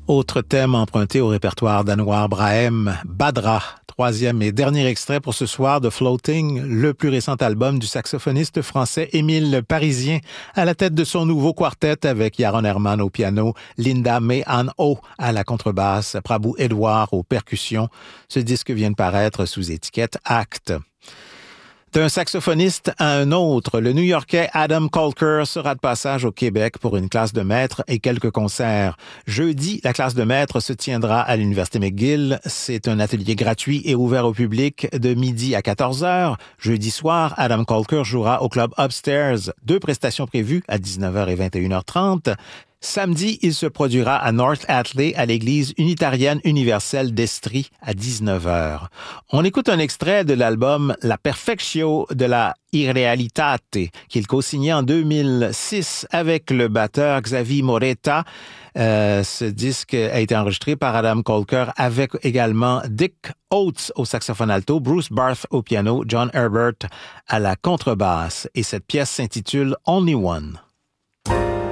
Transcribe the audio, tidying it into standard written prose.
Autre thème emprunté au répertoire d'Anouar Brahim, Badra, troisième et dernier extrait pour ce soir de Floating, le plus récent album du saxophoniste français Émile Parisien, à la tête de son nouveau quartet avec Yaron Herman au piano, Linda May Ann O à la contrebasse, Prabhu Edouard aux percussions. Ce disque vient de paraître sous étiquette Act. D'un saxophoniste à un autre, le New-Yorkais Adam Colker sera de passage au Québec pour une classe de maître et quelques concerts. Jeudi, la classe de maître se tiendra à l'Université McGill. C'est un atelier gratuit et ouvert au public de midi à 14h. Jeudi soir, Adam Colker jouera au club Upstairs. 2 prestations prévues à 19h et 21h30. Samedi, il se produira à North Atlee à l'église unitarienne universelle d'Estrie à 19h. On écoute un extrait de l'album La Perfectio de la Irrealitate qu'il co-signait en 2006 avec le batteur Xavier Moreta. Ce disque a été enregistré par Adam Colker avec également Dick Oates au saxophone alto, Bruce Barth au piano, John Herbert à la contrebasse. Et cette pièce s'intitule Only One.